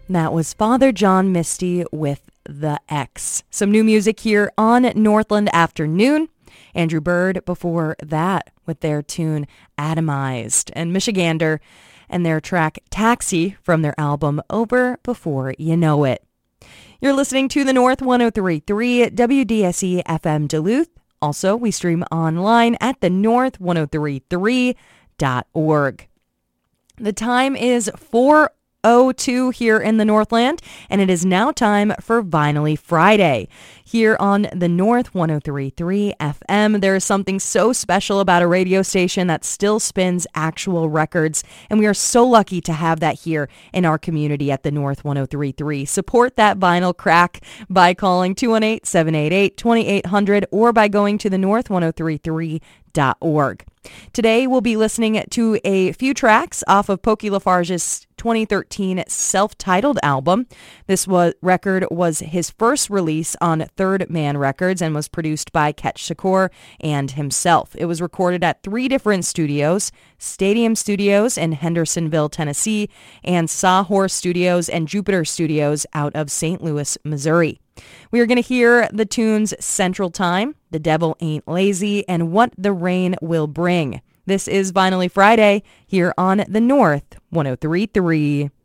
That was Father John Misty with The X. Some new music here on Northland Afternoon. Andrew Bird before that with their tune Atomized, and Michigander and their track Taxi from their album Over Before You Know It. You're listening to the North 103.3 WDSE FM Duluth. Also, we stream online at the north1033.org. The time is 4:02 here in the Northland, and it is now time for Vinily Friday. Here on the North 103.3 FM, there is something so special about a radio station that still spins actual records, and we are so lucky to have that here in our community at the North 103.3. Support that vinyl crack by calling 218-788-2800 or by going to the north1033.org. Today, we'll be listening to a few tracks off of Pokey LaFarge's 2013 self-titled album. This record was his first release on Third Man Records and was produced by Ketch Shakur and himself. It was recorded at 3 different studios: Stadium Studios in Hendersonville, Tennessee, and Sawhorse Studios and Jupiter Studios out of St. Louis, Missouri. We are going to hear the tunes Central Time, The Devil Ain't Lazy, and What the Rain Will Bring. This is Vinily Friday here on the North 103.3.